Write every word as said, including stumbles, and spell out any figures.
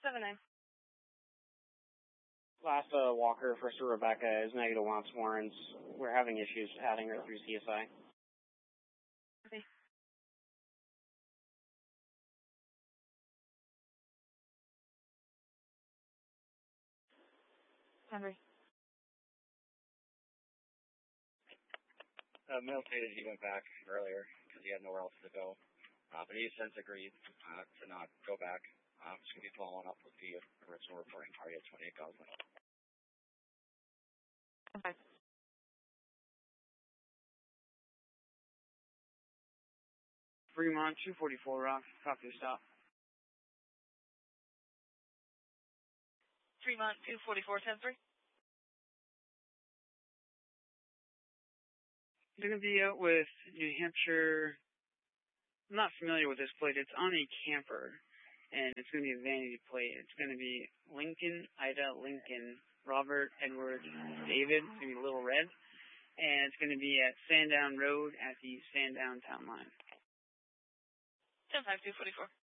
seven nine. Last uh, Walker, first to Rebecca, is negative one Warrens. We're having issues adding her through C S I. Okay. Henry. Uh, Mill stated he went back earlier because he had nowhere else to go. Uh, but he has since agreed uh, to not go back. I'm just going to be following up with the original reporting target, twenty-eight Gosling. Okay. Fremont, two forty-four Rock, copy to stop. Fremont, two forty-four, ten three. It's going to be out with New Hampshire. I'm not familiar with this plate. It's on a camper, and it's going to be a vanity plate. It's going to be Lincoln, Ida, Lincoln, Robert, Edward, David. It's going to be Little Red, and it's going to be at Sandown Road at the Sandown Town Line. ten five, two forty-four.